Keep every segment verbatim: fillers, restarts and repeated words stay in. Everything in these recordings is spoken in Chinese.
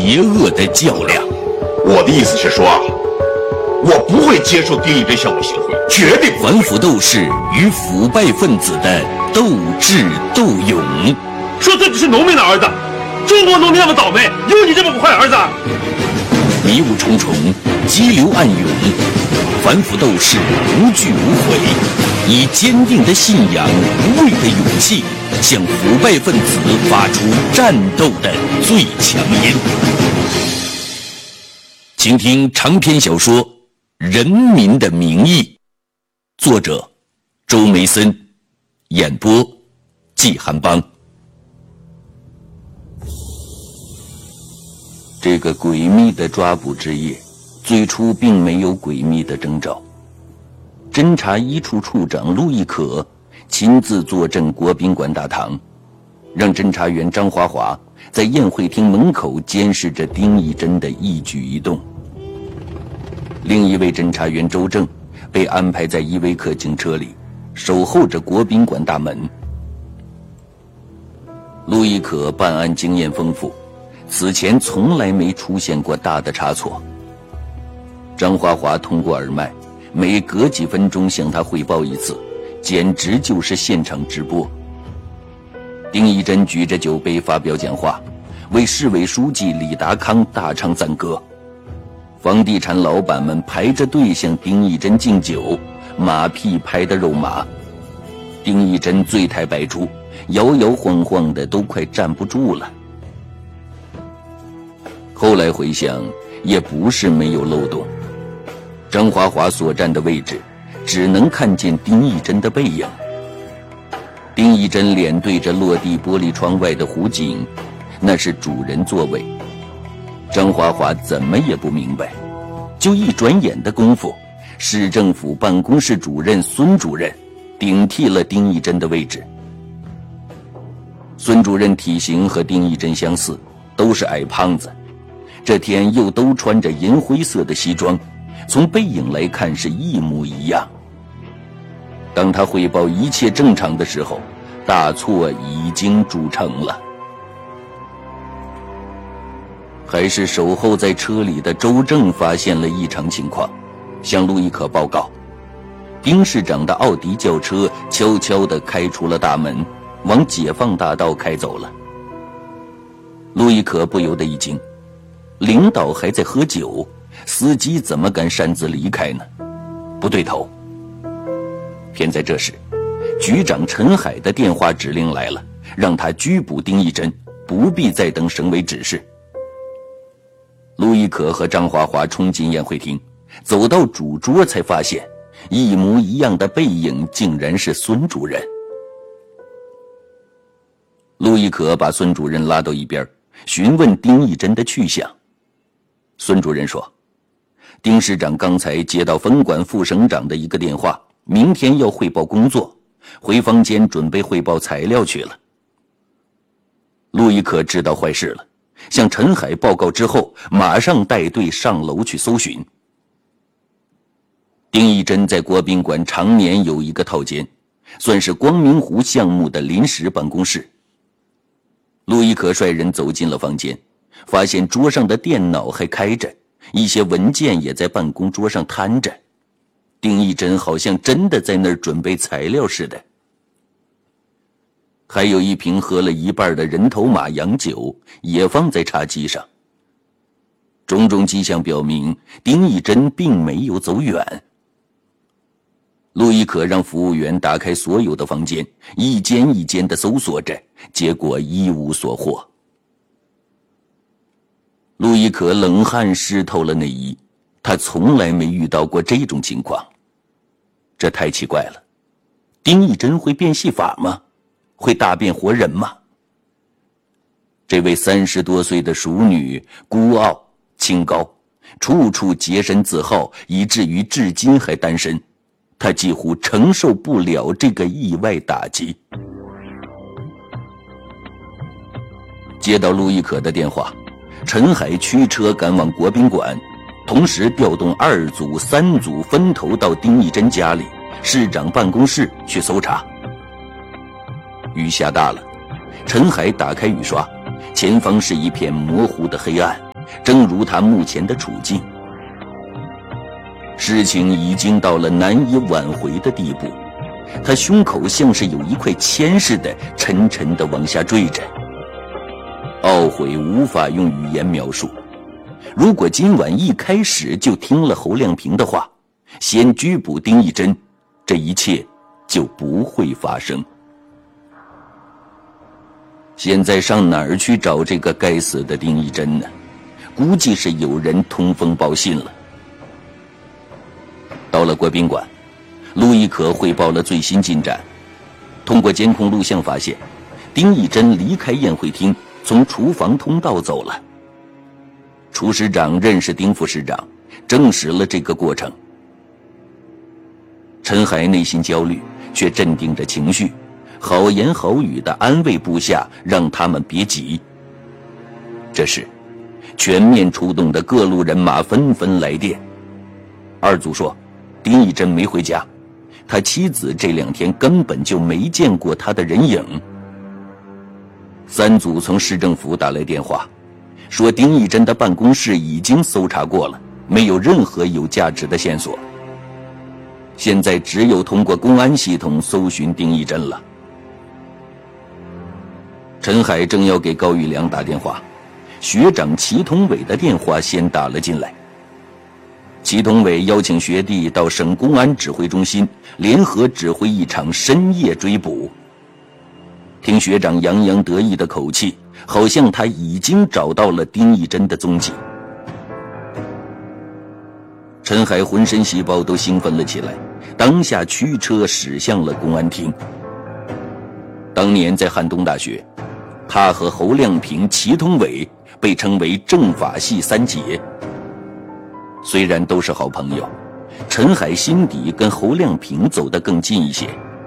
邪恶的较量。 我的意思是说啊，我不会接受丁义珍向我行贿，绝对不。 反腐斗士与腐败分子的斗智斗勇。 说这只是农民的儿子，中国农民那么倒霉，有你这么个坏儿子？ 迷雾重重，激流暗涌，反腐斗士无惧无悔，以坚定的信仰、无畏的勇气，向腐败分子发出战斗的最强音。请听长篇小说《人民的名义》，作者周梅森，演播季寒邦。这个诡秘的抓捕之夜，最初并没有诡秘的征兆。侦查一处处长陆亦可亲自坐镇国宾馆大堂，让侦查员张华华在宴会厅门口监视着丁义珍的一举一动。另一位侦查员周正被安排在依维柯警车里，守候着国宾馆大门。陆亦可办案经验丰富，此前从来没出现过大的差错。张华华通过耳麦，每隔几分钟向他汇报一次，简直就是现场直播。丁义珍举着酒杯发表讲话，为市委书记李达康大唱赞歌。房地产老板们排着队向丁义珍敬酒，马屁拍得肉麻。丁义珍醉态百出，摇摇晃晃的都快站不住了。后来回想，也不是没有漏洞。张华华所站的位置，只能看见丁义珍的背影。丁义珍脸对着落地玻璃窗外的湖景，那是主人座位。张华华怎么也不明白，就一转眼的功夫，市政府办公室主任孙主任顶替了丁义珍的位置。孙主任体型和丁义珍相似，都是矮胖子，这天又都穿着银灰色的西装，从背影来看是一模一样。当他汇报一切正常的时候，大错已经铸成了。还是守候在车里的周正发现了异常情况，向陆亦可报告。丁市长的奥迪轿车悄悄地开出了大门，往解放大道开走了。陆亦可不由得一惊，领导还在喝酒，司机怎么敢擅自离开呢？不对头。偏在这时，局长陈海的电话指令来了，让他拘捕丁义珍，不必再等省委指示。陆亦可和张华华冲进宴会厅，走到主桌才发现，一模一样的背影竟然是孙主任。陆亦可把孙主任拉到一边，询问丁义珍的去向。孙主任说，丁市长刚才接到分管副省长的一个电话，明天要汇报工作，回房间准备汇报材料去了。陆亦可知道坏事了，向陈海报告之后，马上带队上楼去搜寻。丁义珍在国宾馆常年有一个套间，算是光明湖项目的临时办公室。陆亦可率人走进了房间，发现桌上的电脑还开着，一些文件也在办公桌上摊着。丁义珍好像真的在那儿准备材料似的。还有一瓶喝了一半的人头马洋酒也放在茶几上。种种迹象表明，丁义珍并没有走远。陆亦可让服务员打开所有的房间，一间一间地搜索着，结果一无所获。陆亦可冷汗湿透了内衣，他从来没遇到过这种情况。这太奇怪了，丁义珍会变戏法吗？会大变活人吗？这位三十多岁的淑女孤傲清高，处处洁身自好，以至于至今还单身。她几乎承受不了这个意外打击。接到陆亦可的电话，陈海驱车赶往国宾馆，同时调动二组三组分头到丁义珍家里、市长办公室去搜查。雨下大了，陈海打开雨刷，前方是一片模糊的黑暗， 正如他目前的处境。事情已经到了难以挽回的地步，他胸口像是有一块铅似的沉沉地往下坠着，懊悔无法用语言描述。如果今晚一开始就听了侯亮平的话，先拘捕丁义珍，这一切就不会发生。现在上哪儿去找这个该死的丁义珍呢？估计是有人通风报信了。到了国宾馆，陆亦可汇报了最新进展。通过监控录像发现，丁义珍离开宴会厅，从厨房通道走了。厨师长认识丁副市长，证实了这个过程。陈海内心焦虑，却镇定着情绪，好言好语地安慰部下，让他们别急。这时，全面出动的各路人马纷纷来电。二组说，丁义珍没回家，他妻子这两天根本就没见过他的人影。三组从市政府打来电话，说丁义珍的办公室已经搜查过了，没有任何有价值的线索。现在只有通过公安系统搜寻丁义珍了。陈海正要给高玉良打电话，学长祁同伟的电话先打了进来。祁同伟邀请学弟到省公安指挥中心联合指挥一场深夜追捕。听学长洋洋得意的口气，好像他已经找到了丁义珍的踪迹。陈海浑身细胞都兴奋了起来，当下驱车驶向了公安厅。当年在汉东大学，他和侯亮平、祁同伟被称为政法系三杰。虽然都是好朋友，陈海心底跟侯亮平走得更近一些。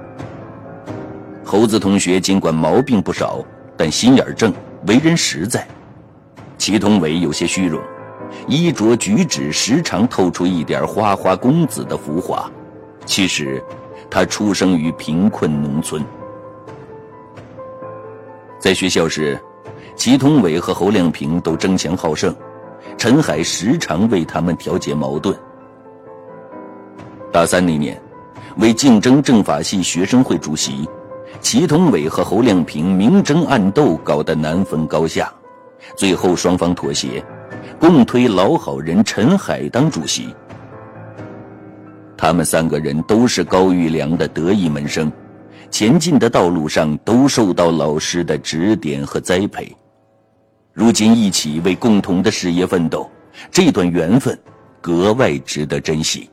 猴子同学尽管毛病不少，但心眼正，为人实在。祁同伟有些虚荣，衣着举止时常透出一点花花公子的浮华，其实他出生于贫困农村。在学校时，祁同伟和侯亮平都争强好胜，陈海时常为他们调解矛盾。大三那年，为竞争政法系学生会主席，祁同伟和侯亮平明争暗斗，搞得难分高下，最后双方妥协，共推老好人陈海当主席。他们三个人都是高玉良的得意门生，前进的道路上都受到老师的指点和栽培。如今一起为共同的事业奋斗，这段缘分格外值得珍惜。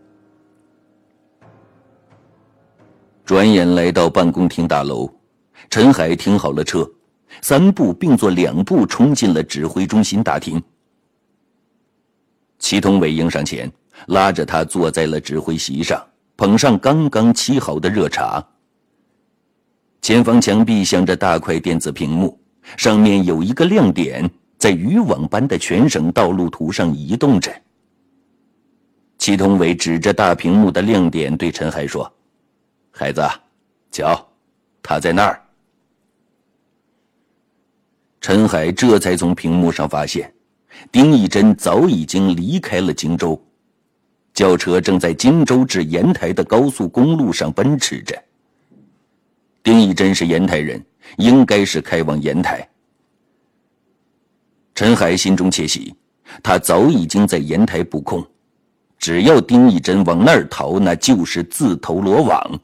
转眼来到办公厅大楼，陈海停好了车，三步并作两步冲进了指挥中心大厅。祁同伟迎上前，拉着他坐在了指挥席上，捧上刚刚沏好的热茶。前方墙壁镶着大块电子屏幕，上面有一个亮点在渔网般的全省道路图上移动着。祁同伟指着大屏幕的亮点对陈海说：“孩子，瞧，他在那儿。”陈海这才从屏幕上发现，丁义珍早已经离开了荆州，轿车正在荆州至烟台的高速公路上奔驰着。丁义珍是烟台人，应该是开往烟台。陈海心中窃喜，他早已经在烟台布控，只要丁义珍往那儿逃，那就是自投罗网。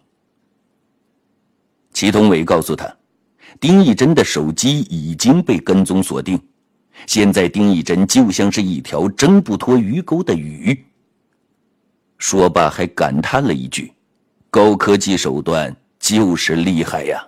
祁同伟告诉他，丁义珍的手机已经被跟踪锁定，现在丁义珍就像是一条挣不脱鱼钩的鱼。说罢还感叹了一句：“高科技手段就是厉害呀！”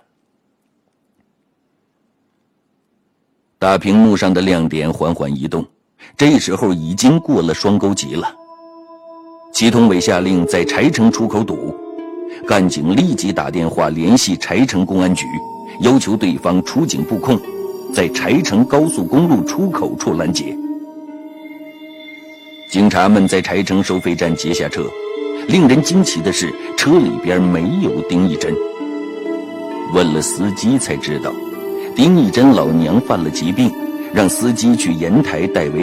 大屏幕上的亮点缓缓移动，这时候已经过了双沟集了。祁同伟下令在柴城出口堵，干警立即打电话联系柴城公安局，要求对方出警布控，在柴城高速公路出口处拦截。警察们在柴城收费站截下车，令人惊奇的是，车里边没有丁义珍。问了司机才知道，丁义珍老娘犯了疾病，让司机去烟台代为